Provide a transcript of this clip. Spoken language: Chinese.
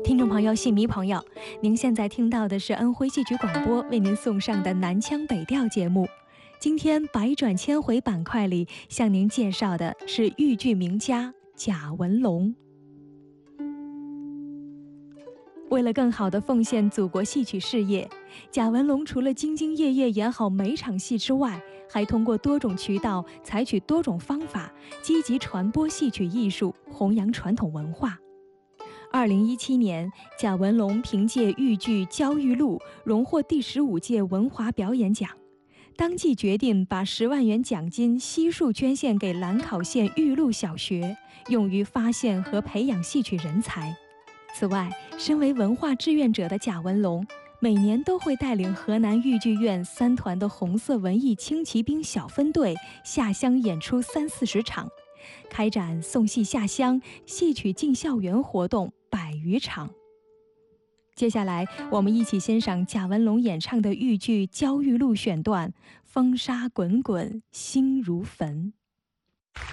听众朋友、戏迷朋友，您现在听到的是安徽戏曲广播为您送上的南腔北调节目。今天百转千回板块里向您介绍的是豫剧名家贾文龙。为了更好地奉献祖国戏曲事业，贾文龙除了兢兢业业演好每场戏之外，还通过多种渠道，采取多种方法，积极传播戏曲艺术，弘扬传统文化。2017年，贾文龙凭借豫剧《焦裕禄》荣获第15届文华表演奖，当即决定把10万元奖金悉数捐献给兰考县裕禄小学，用于发现和培养戏曲人才。此外，身为文化志愿者的贾文龙，每年都会带领河南豫剧院3团的红色文艺轻骑兵小分队下乡演出30-40场，开展送戏下乡、戏曲进校园活动100余场。接下来，我们一起欣赏贾文龙演唱的豫剧《焦裕禄》选段《风沙滚滚心如焚》。